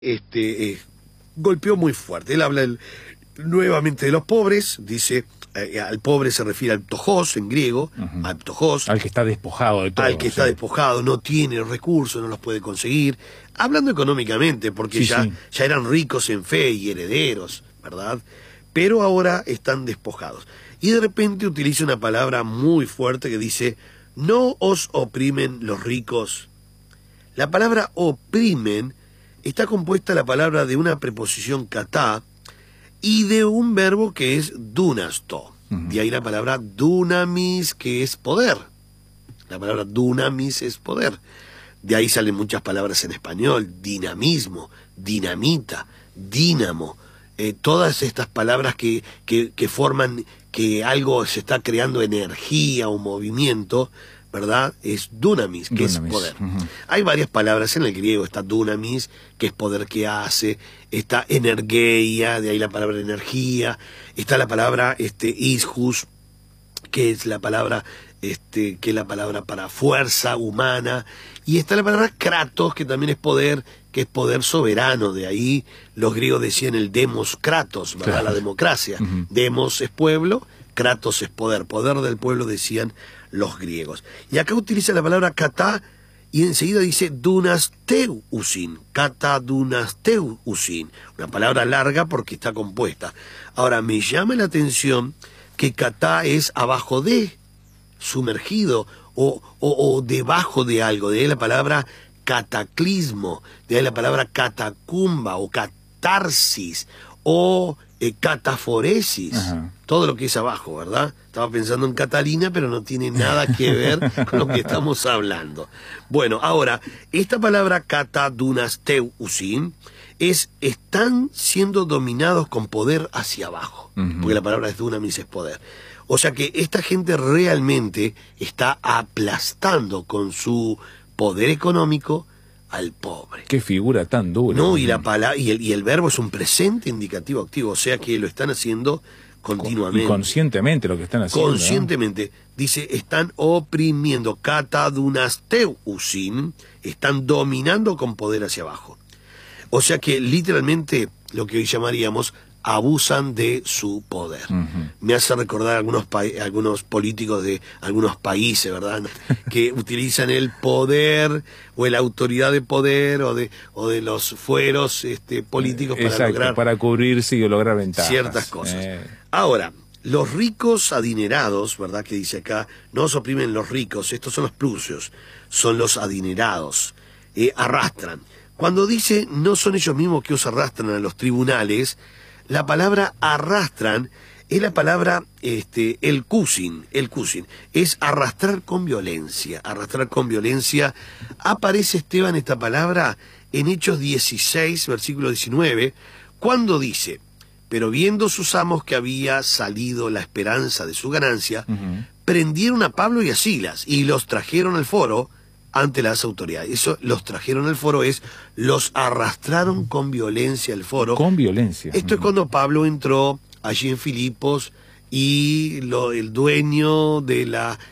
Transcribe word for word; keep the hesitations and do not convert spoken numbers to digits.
este, eh, golpeó muy fuerte. Él habla el, nuevamente de los pobres, dice, eh, al pobre se refiere al ptojos en griego, uh-huh. al ptojos. Al que está despojado de todo. Al que sí. está despojado, no tiene recursos, no los puede conseguir. Hablando económicamente, porque sí, ya, sí. ya eran ricos en fe y herederos, ¿verdad? Pero ahora están despojados. Y de repente utiliza una palabra muy fuerte que dice, no os oprimen los ricos. La palabra oprimen está compuesta la palabra de una preposición katá y de un verbo que es dunasto. Uh-huh. De ahí la palabra dunamis, que es poder. La palabra dunamis es poder. De ahí salen muchas palabras en español, dinamismo, dinamita, dínamo. Eh, todas estas palabras que, que, que forman que algo se está creando energía o movimiento, ¿verdad? Es dunamis, que dunamis. es poder. Uh-huh. Hay varias palabras en el griego, está dunamis, que es poder que hace, está energeia, de ahí la palabra energía, está la palabra este, ishus, que es la palabra, este, que es la palabra para fuerza humana, y está la palabra kratos, que también es poder, que es poder soberano, de ahí los griegos decían el demos kratos, ¿verdad? Claro. La democracia. Uh-huh. Demos es pueblo, kratos es poder, poder del pueblo decían los griegos. Y acá utiliza la palabra katá y enseguida dice dunasteusin, katá dunasteusin, una palabra larga porque está compuesta. Ahora, me llama la atención que katá es abajo de, sumergido o, o, o debajo de algo, de ahí la palabra cataclismo, de ahí la palabra catacumba o catarsis o eh, cataforesis. Ajá. Todo lo que es abajo, ¿verdad? Estaba pensando en Catalina, pero no tiene nada que ver con lo que estamos hablando. Bueno, ahora, esta palabra katadunasteusin es, están siendo dominados con poder hacia abajo, uh-huh. porque la palabra es dunamis, es poder. O sea que esta gente realmente está aplastando con su poder económico al pobre. Qué figura tan dura. No, y la palabra, y el, y el verbo es un presente indicativo activo, o sea que lo están haciendo continuamente. Y conscientemente lo que están haciendo. Conscientemente. ¿No? Dice, están oprimiendo, katadunasteusin, están dominando con poder hacia abajo. O sea que literalmente lo que hoy llamaríamos abusan de su poder. Uh-huh. Me hace recordar algunos pa- algunos políticos de algunos países, ¿verdad? Que utilizan el poder o la autoridad de poder o de o de los fueros este, políticos para Exacto, lograr para cubrirse y lograr ventajas. Ciertas cosas. Eh. Ahora, los ricos adinerados, ¿verdad? Que dice acá, no os oprimen los ricos, estos son los plusios, son los adinerados, eh, arrastran. Cuando dice no son ellos mismos que os arrastran a los tribunales, la palabra arrastran es la palabra, este, el cusin, el cusin, es arrastrar con violencia, arrastrar con violencia. Aparece, Esteban, esta palabra en Hechos dieciséis, versículo diecinueve, cuando dice, pero viendo sus amos que había salido la esperanza de su ganancia, uh-huh. prendieron a Pablo y a Silas y los trajeron al foro ante las autoridades. Eso, los trajeron al foro, es, los arrastraron con violencia al foro. Con violencia. Esto uh-huh. es cuando Pablo entró allí en Filipos y lo, el dueño de la